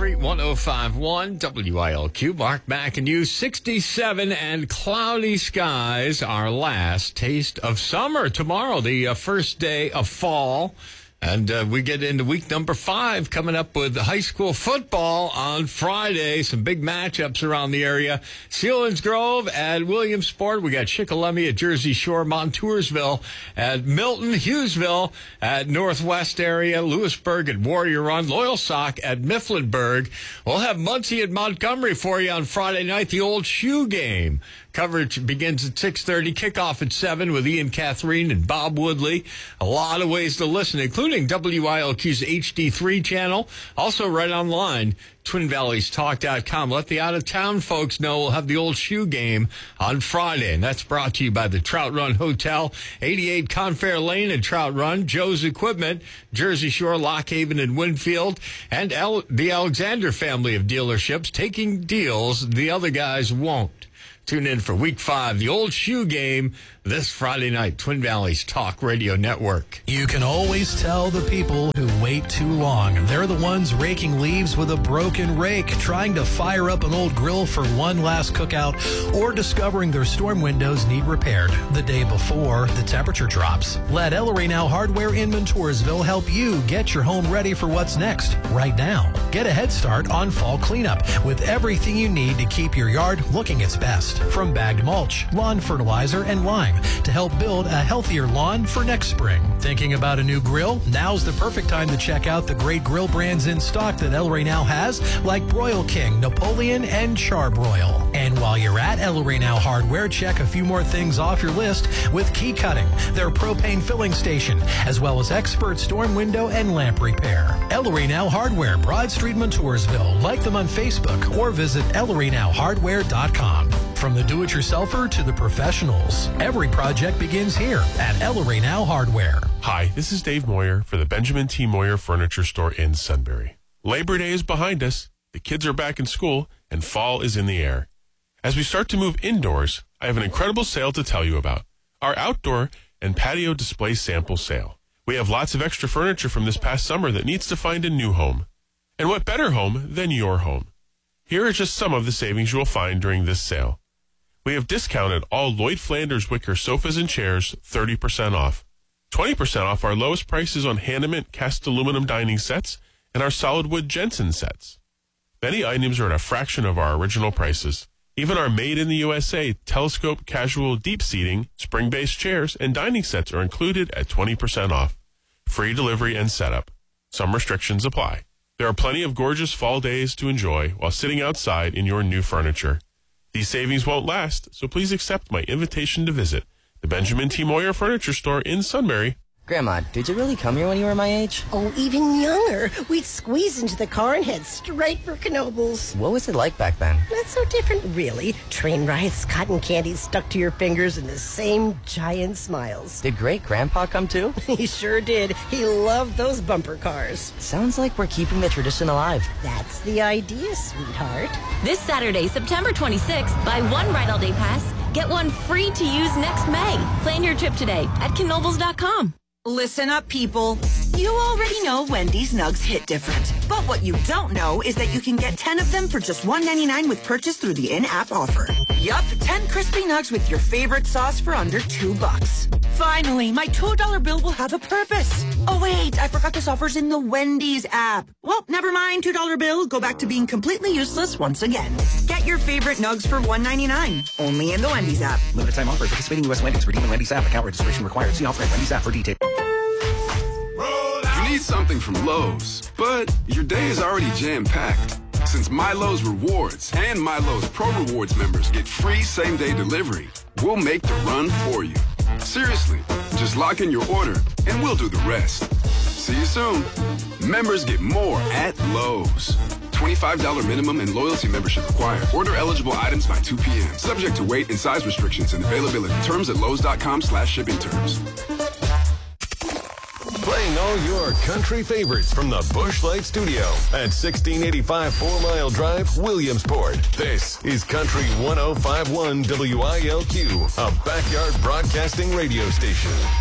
HD3 1051 WILQ. Mark Mack and you. 67 and cloudy skies. Our last taste of summer. Tomorrow, the first day of fall. And we get into week number 5 coming up with high school football on Friday. Some big matchups around the area. Selinsgrove at Williamsport. We got Shikellamy at Jersey Shore. Montoursville at Milton. Hughesville at Northwest area. Lewisburg at Warrior Run. Loyalsock at Mifflinburg. We'll have Muncie at Montgomery for you on Friday night. The old shoe game. Coverage begins at 6:30. Kickoff at 7 with Ian Catherine and Bob Woodley. A lot of ways to listen, including WILQ's HD3 channel. Also right online, TwinValleysTalk.com. Let the out-of-town folks know we'll have the old shoe game on Friday. And that's brought to you by the Trout Run Hotel, 88 Confair Lane and Trout Run, Joe's Equipment, Jersey Shore, Lockhaven, and Winfield, and the Alexander family of dealerships, taking deals the other guys won't. Tune in for week 5, the old shoe game, this Friday night, Twin Valleys Talk Radio Network. You can always tell the people who wait too long. They're the ones raking leaves with a broken rake, trying to fire up an old grill for one last cookout, or discovering their storm windows need repaired the day before the temperature drops. Let Ellery Now Hardware in Montoursville help you get your home ready for what's next right now. Get a head start on fall cleanup with everything you need to keep your yard looking its best. From bagged mulch, lawn fertilizer, and lime to help build a healthier lawn for next spring. Thinking about a new grill? Now's the perfect time to check out the great grill brands in stock that Ellery Now has, like Broil King, Napoleon, and Charbroil. And while you're at Ellery Now Hardware, check a few more things off your list with Key Cutting, their propane filling station, as well as expert storm window and lamp repair. Ellery Now Hardware, Broad Street, Montoursville. Like them on Facebook or visit ElleryNowHardware.com. From the do-it-yourselfer to the professionals, every project begins here at Ellery Now Hardware. Hi, this is Dave Moyer for the Benjamin T. Moyer Furniture Store in Sunbury. Labor Day is behind us, the kids are back in school, and fall is in the air. As we start to move indoors, I have an incredible sale to tell you about. Our outdoor and patio display sample sale. We have lots of extra furniture from this past summer that needs to find a new home. And what better home than your home? Here are just some of the savings you will find during this sale. We have discounted all Lloyd Flanders wicker sofas and chairs 30% off. 20% off our lowest prices on Hanneman cast aluminum dining sets and our solid wood Jensen sets. Many items are at a fraction of our original prices. Even our made in the USA telescope casual deep seating, spring-based chairs, and dining sets are included at 20% off. Free delivery and setup. Some restrictions apply. There are plenty of gorgeous fall days to enjoy while sitting outside in your new furniture. These savings won't last, so please accept my invitation to visit the Benjamin T. Moyer Furniture Store in Sunbury. Grandma, did you really come here when you were my age? Oh, even younger. We'd squeeze into the car and head straight for Knoebels. What was it like back then? Not so different, really. Train rides, cotton candy stuck to your fingers, and the same giant smiles. Did great-grandpa come too? He sure did. He loved those bumper cars. Sounds like we're keeping the tradition alive. That's the idea, sweetheart. This Saturday, September 26th, buy one Ride All Day Pass, get one free to use next May. Plan your trip today at Knoebels.com. Listen up, people. You already know Wendy's nugs hit different. But what you don't know is that you can get 10 of them for just $1.99 with purchase through the in-app offer. Yup, 10 crispy nugs with your favorite sauce for under $2. Finally, my $2 bill will have a purpose. Oh, wait, I forgot this offer's in the Wendy's app. Well, never mind, $2 bill. Go back to being completely useless once again. Get your favorite nugs for $1.99. Only in the Wendy's app. Limited time offer. Participating U.S. Wendy's. Redeem in Wendy's app. Account registration required. See offer at Wendy's app for details. You need something from Lowe's, but your day is already jam-packed. Since MyLowe's Rewards and MyLowe's Pro Rewards members get free same-day delivery, we'll make the run for you. Seriously, just lock in your order and we'll do the rest. See you soon. Members get more at Lowe's. $25 minimum and loyalty membership required. Order eligible items by 2 p.m. Subject to weight and size restrictions and availability. Terms at Lowe's.com/shipping terms. Playing all your country favorites from the Busch Light Studio at 1685 4 Mile Drive, Williamsport. This is Country 1051 WILQ, a backyard broadcasting radio station.